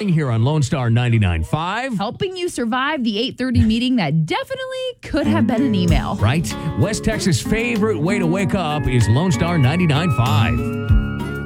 here on Lone Star 99.5. Helping you survive the 8:30 meeting that definitely could have been an email. Right? West Texas' favorite way to wake up is Lone Star 99.5.